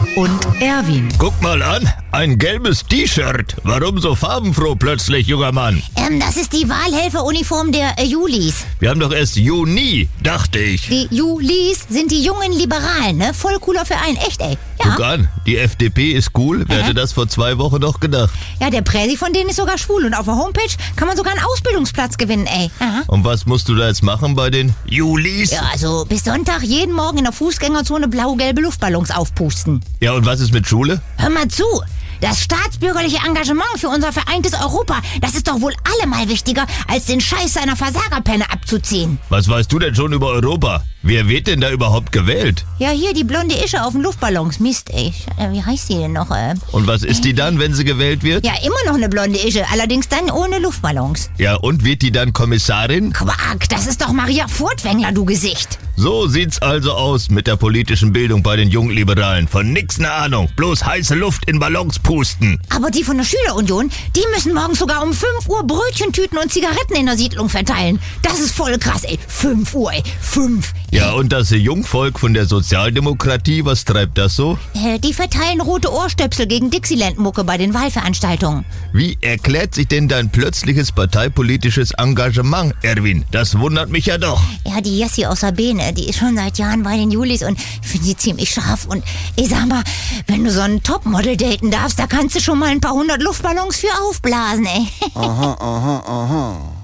und Erwin. Guck mal an, ein gelbes T-Shirt. Warum so farbenfroh plötzlich, junger Mann? Das ist die Wahlhelferuniform der Julis. Wir haben doch erst Juni, dachte ich. Die Julis sind die jungen Liberalen, ne? Voll cooler Verein, echt, ey. Ja. Guck an, die FDP ist cool. Wer hätte das vor 2 Wochen noch gedacht? Ja, der Präsi von denen ist sogar schwul und auf der Homepage kann man sogar einen Ausbildungsplatz gewinnen, ey. Aha. Und was musst du da jetzt machen bei den Julis? Ja, also bis Sonntag jeden Morgen in der Fußgängerzone blau-gelbe Luftballons aufpusten. Ja, und was ist mit Schule? Hör mal zu. Das staatsbürgerliche Engagement für unser vereintes Europa, das ist doch wohl allemal wichtiger, als den Scheiß seiner Versagerpenne abzuziehen. Was weißt du denn schon über Europa? Wer wird denn da überhaupt gewählt? Ja, hier, die blonde Ische auf den Luftballons. Mist, ey. Wie heißt die denn noch? Und was ist die dann, wenn sie gewählt wird? Ja, immer noch eine blonde Ische, allerdings dann ohne Luftballons. Ja, und wird die dann Kommissarin? Quark, das ist doch Maria Furtwängler, du Gesicht. So sieht's also aus mit der politischen Bildung bei den Jungliberalen. Von nix ne Ahnung, bloß heiße Luft in Ballons pusten. Aber die von der Schülerunion, die müssen morgens sogar um 5 Uhr Brötchentüten und Zigaretten in der Siedlung verteilen. Das ist voll krass, ey. 5 Uhr, ey. 5. Ja, und das Jungvolk von der Sozialdemokratie, was treibt das so? Die verteilen rote Ohrstöpsel gegen Dixieland-Mucke bei den Wahlveranstaltungen. Wie erklärt sich denn dein plötzliches parteipolitisches Engagement, Erwin? Das wundert mich ja doch. Ja, die Jessie aus der Beene, die ist schon seit Jahren bei den Julis und ich finde sie ziemlich scharf. Und ich sag mal, wenn du so einen Topmodel daten darfst, da kannst du schon mal ein paar 100 Luftballons für aufblasen, ey. Aha.